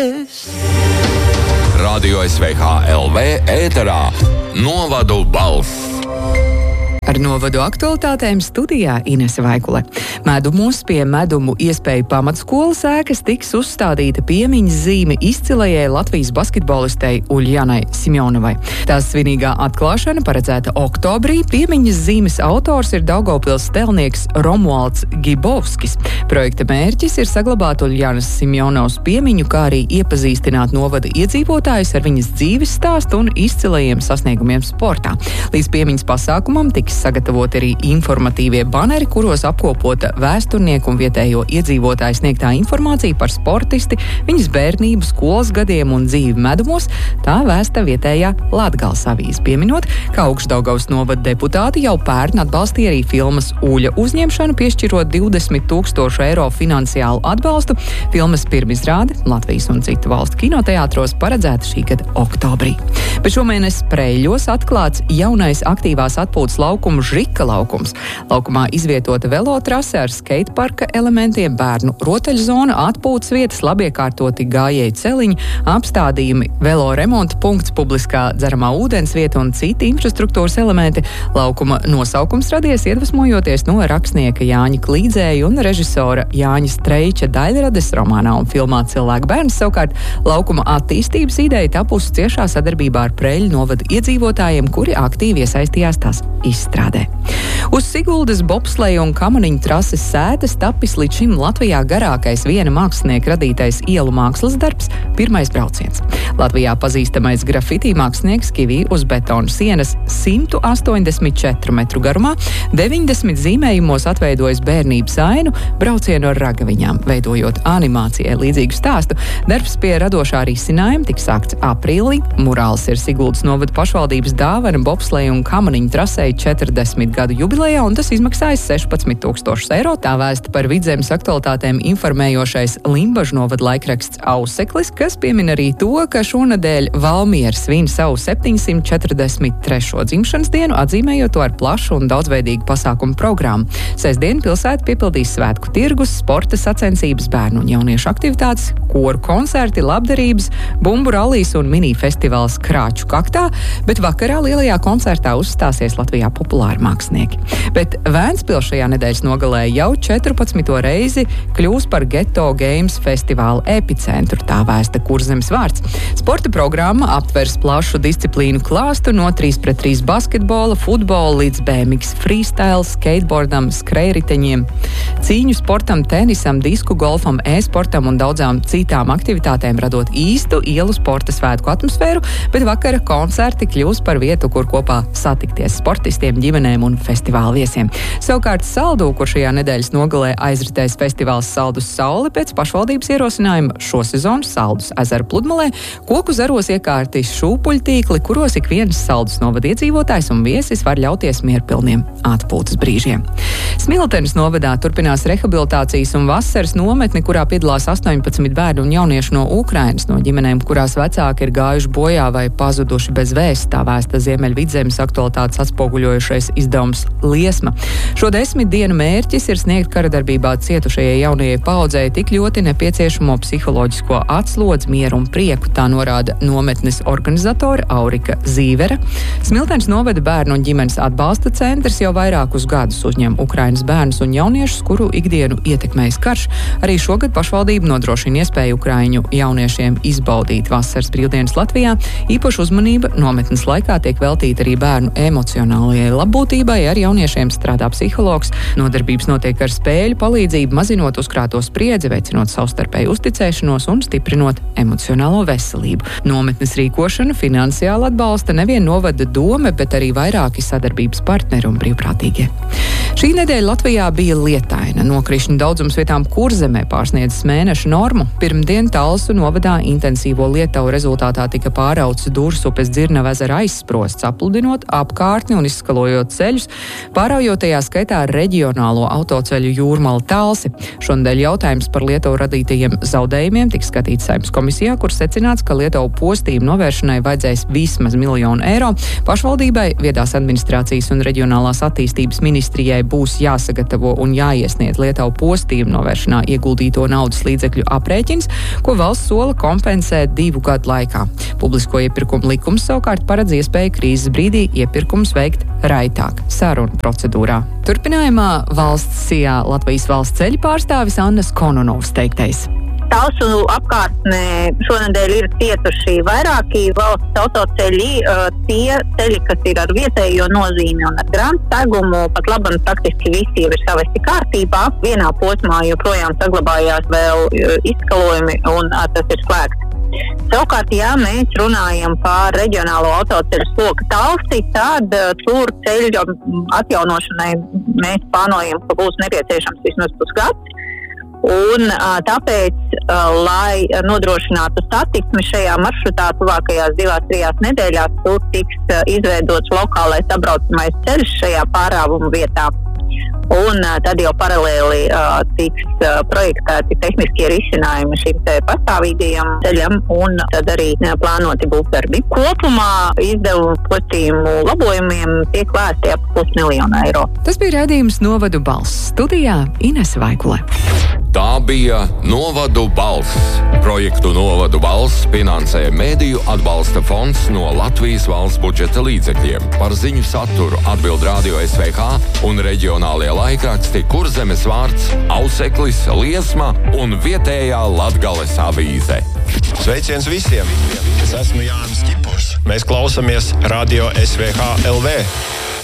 Radio SVH LV ēterā Novadu balss. Ar novadu aktualitātēm studijā Inese Vaikule. Medumos pie Medumu iespēju pamatskolas ēkas tiks uzstādīta piemiņas zīme izcilajai Latvijas basketbolistei Uļjanai Simjonovai. Tās svinīgā atklāšana paredzēta oktobrī. Piemiņas zīmes autors ir Daugavpils stelnieks Romualds Gibovskis. Projekta mērķis ir saglabāt Uļjanas Simjonovas piemiņu, kā arī iepazīstināt novada iedzīvotājus ar viņas dzīves stāstu un izcilajiem sasniegumiem sportā. Līdz piemiņas pasākumam tiks sagatavot arī informatīvie baneri, kuros apkopota vēsturnieku un vietējo iedzīvotāju sniegtā informācija par sportisti, viņas bērnību, skolas gadiem un dzīvi Medumos. Tā vēsta vietējā Latgales avīze, pieminot, ka Augšdaugavas novada deputāti jau pērn atbalstīja arī filmas Uļa uzņemšanu, piešķirot 20,000 eiro finansiālu atbalstu. Filmas pirmizrāde Latvijas un citu valstu kinoteātros paredzēta šī gada oktobrī. Bet šomēnes Preļļos atklāts jaunais aktīvās atpūtas laukums Žrika laukums. Laukumā izvietota velotrase ar skateparka elementiem, bērnu rotaļzona, atpūtas vietas, labiekārtoti gājēju celiņi, apstādījumi, velo remonta punkts, publiskā dzeramā ūdens vieta un citi infrastruktūras elementi. Laukuma nosaukums radies iedvesmojoties no rakstnieka Jāņa Klīdzēja un režisora Jāņa Streiča daļrades romānā un filmā Cilvēku bērns. Savukārt laukuma attīstības ideja tapusi ciešā sadarbībā ar Preļļu novada iedzīvotājiem, kuri aktīvi iesaistījās tās izstrādē. Uz Siguldas bobsleja un kamaniņu trases sētas tapis līdz šim Latvijā garākais viena mākslinieka radītais ielu mākslas darbs – pirmais brauciens. Latvijā pazīstamais grafiti mākslinieks Kivī uz betona sienas 184 metru garumā, 90 zīmējumos atveidojas bērnības ainu, braucienu ar ragaviņām, veidojot animācijai līdzīgu stāstu. Darbs pie radošā risinājuma tiks sākts aprīlī. Murāls ir Siguldas novada pašvaldības dāvana bobsleja un kamaniņu trasei 40 gadu jubilejā, un tas izmaksājas 16,000 eiro. Tā vēsta par Vidzemes aktualitātēm informējošais Limbažu novada laikraksts Auseklis, kas piemin arī to, ka šonadēļ Valmiera svin savu 743. dzimšanas dienu, atzīmējot to ar plašu un daudzveidīgu pasākumu programmu. Sestdien pilsēta piepildīs svētku tirgus, sporta sacensības, bērnu un jauniešu aktivitātes, koru koncerti, labdarības, bumbu rallijas un mini festivāls Krāču kaktā, bet vakarā lielajā koncertā uzstāsies Latvijā populāri mākslinieki. Bet Vēncpils šajā nedēļas nogalē jau 14. reizi kļūs par Geto Games festivāla epicentru, tā vēsta Kurzemes vārds. Sporta programma aptvers plašu disciplīnu klāstu no 3-pret-3 basketbola, futbola līdz BMX freestyle, skateboardam, skrējriteņiem, cīņu sportam, tenisam, disku golfam, e-sportam un daudzām citām aktivitātēm, radot īstu ielu sporta svētku atmosfēru, bet vakara koncerti kļūs par vietu, kur kopā satikties sportistiem, ģimenēm un festivāla viesiem. Savukārt Saldū, kur šajā nedēļas nogalē aizritēs festivāls Saldus Saule, pēc pašvaldības ierosinājuma šo sezonu Saldus ezeru pludmalē koku zaros iekārti šūpuļtīkli, kuros ik viens Saldus novada iedzīvotājs un viesis var ļauties mierpilniem atpūtas brīžiem. Smiltenes novadā turpinās rehabilitācijas un vasaras nometne, kurā piedalās 18 bērnu un jauniešu no Ukrainas, no ģimenēm, kurās vecāki ir gājuši bojā vai pazuduši bez vēsts, tā vēsta Ziemeļvidzemes aktualitātes atspoguļojušais izdevums Liesma. Šo 10 dienu mērķis ir sniegt karadarbībā cietušajai jaunajai paudzei tik ļoti nepieciešamo psiholoģisko atslodzi, mieru un prieku, tā norāda nometnes organizatori Aurika Zīvera. Smiltenes novada bērnu un ģimenes atbalsta centrs jau vairākus gadus uzņem Ukrainas bērnus un jauniešus, kuru ikdienu ietekmējis karš. Arī šogad pašvaldība nodrošina iespēju ukraiņu jauniešiem izbaudīt vasaras brīvdienas Latvijā. Īpaša uzmanība nometnes laikā tiek veltīta arī bērnu emocionālajai labbūtībai, ar jauniešiem strādā psihologs. Nodarbības notiek ar spēļu palīdzību, mazinot uzkrāto spriedzi, veicinot savstarpēju uzticēšanos un stiprinot emocionālo veselību. Nometnes rīkošanu finansiāli atbalsta nevien novada dome, bet arī vairāki sadarbības partneri un brīvprātīgie. Šī nedēļa Latvijā bija lietaina. Nokrišņu daudzums vietām Kurzemē pārsniedzis mēneša normu. Pirmdien Talsu novadā intensīvo lietavu rezultātā tika pārauts Dursupes Dzirnava ezera aizsprosts, apludinot apkārtni un izskalojot ceļus, pāraujot tajā skaitā reģionālo autoceļu Jūrmala Talsi. Šonedēļ jautājums par lietavu radītajiem zaudējumiem tiks skatīts Saeimas komisijā, kur secināts, ka ka Lietuvu postījumu novēršanai vajadzēs vismaz 1 miljonu eiro. Pašvaldībai, viedās administrācijas un reģionālās attīstības ministrijai būs jāsagatavo un jāiesniedz Lietuvu postījumu novēršanā ieguldīto naudas līdzekļu aprēķins, ko valsts sola kompensēt 2 gadu laikā. Publisko iepirkumu likums savukārt paredz iespēju krīzes brīdī iepirkums veikt raitāk sarunu procedūrā. Turpinājumā valsts sijā Latvijas valsts ceļu pārstāvis Annas Kononovs teiktais. Talsu apkārtnē šonedēļ ir cietuši vairāki valsts autoceļi, tie ceļi, kas ir ar vietējo nozīmi un ar grantu segumu, pat labam praktiski visi jau ir savesti kārtībā. Vienā posmā joprojām saglabājās vēl izskalojumi un tas ir slēgts. Savukārt, ja mēs runājam par reģionālo autoceļu Sloka Talsi, tad tur ceļu atjaunošanai mēs plānojam, ka būs nepieciešams vismaz pusgads. Un tāpēc, lai nodrošinātu satiksmi šajā maršrutā tuvākajās 2-3 nedēļās, tur tiks izveidots lokālais apbraucamais ceļš šajā pārāvuma vietā. Un tad jau paralēli tiks projektēti tehniskie risinājumi šim pastāvīgajam ceļam un tad arī plānoti būvdarbi. Kopumā izdevumu postījumu labojumiem tiek lēsti ap 500 000 eiro. Tas bija raidījums Novadu balss. Studijā Inese Vaikule. Tā bija Novadu balss. Projektu Novadu balss finansē Mēdīju atbalsta fonds no Latvijas valsts budžeta līdzekļiem. Par ziņu saturu atbild Radio SVH un reģionālie laikraksti Kurzemes vārds, Auseklis, Liesma un vietējā Latgales avīze. Sveiciens visiem! Es esmu Jānis Čipurs. Mēs klausamies Radio SVH LV.